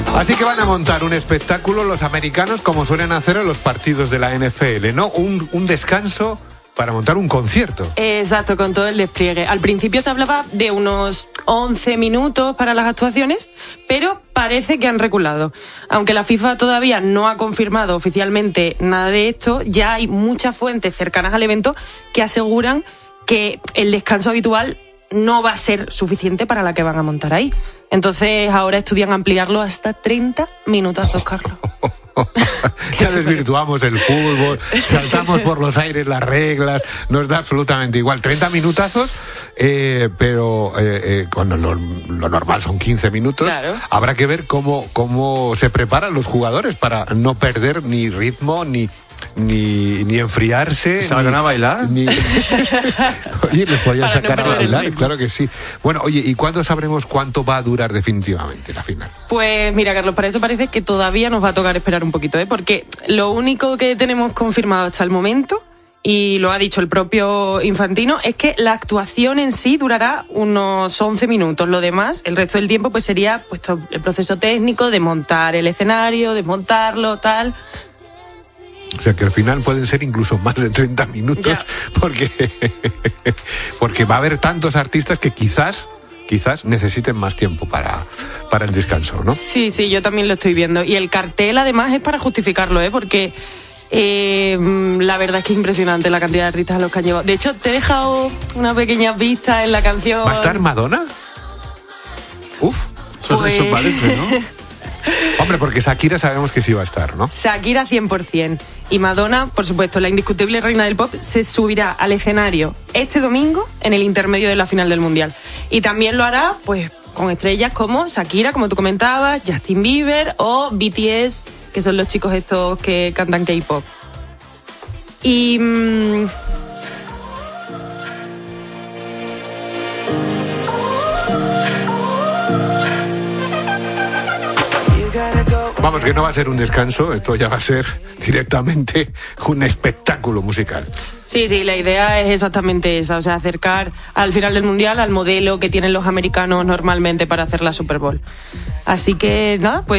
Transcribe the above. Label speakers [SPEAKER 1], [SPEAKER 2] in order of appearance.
[SPEAKER 1] Así que van a montar un espectáculo los americanos como suelen hacer en los partidos de la NFL, ¿no? Un descanso para montar un concierto.
[SPEAKER 2] Exacto, con todo el despliegue. Al principio se hablaba de unos 11 minutos para las actuaciones, pero parece que han reculado. Aunque la FIFA todavía no ha confirmado oficialmente nada de esto, ya hay muchas fuentes cercanas al evento que aseguran que el descanso habitual no va a ser suficiente para la que van a montar ahí. Entonces ahora estudian ampliarlo hasta 30 minutazos, Carlos.
[SPEAKER 1] Ya desvirtuamos el fútbol, saltamos por los aires las reglas, nos da absolutamente igual. 30 minutazos, pero cuando lo normal son 15 minutos, claro. Habrá que ver cómo se preparan los jugadores para no perder ni ritmo, ni enfriarse.
[SPEAKER 3] ¿Salgan a bailar?
[SPEAKER 1] Oye, les podían sacar a bailar, claro que sí. Bueno, oye, ¿y cuándo sabremos cuánto va a durar definitivamente la final?
[SPEAKER 2] Pues mira, Carlos, para eso parece que todavía nos va a tocar esperar un poquito, porque lo único que tenemos confirmado hasta el momento, y lo ha dicho el propio Infantino, es que la actuación en sí durará unos 11 minutos. Lo demás, el resto del tiempo, pues sería pues todo el proceso técnico de montar el escenario, desmontarlo, tal.
[SPEAKER 1] O sea que al final pueden ser incluso más de 30 minutos, porque va a haber tantos artistas que quizás necesiten más tiempo para el descanso, ¿no?
[SPEAKER 2] Sí, yo también lo estoy viendo. Y el cartel además es para justificarlo, porque la verdad es que es impresionante la cantidad de artistas a los que han llevado. De hecho, te he dejado una pequeña pista en la canción.
[SPEAKER 1] ¿Va a estar Madonna? Uf, eso parece, ¿no? Hombre, porque Shakira sabemos que sí va a estar, ¿no?
[SPEAKER 2] Shakira 100%. Y Madonna, por supuesto, la indiscutible reina del pop, se subirá al escenario este domingo en el intermedio de la final del Mundial. Y también lo hará, pues, con estrellas como Shakira, como tú comentabas, Justin Bieber o BTS, que son los chicos estos que cantan K-pop. Y...
[SPEAKER 1] Vamos, que no va a ser un descanso, esto ya va a ser directamente un espectáculo musical.
[SPEAKER 2] Sí, la idea es exactamente esa, o sea, acercar al final del Mundial al modelo que tienen los americanos normalmente para hacer la Super Bowl. Así que, nada, pues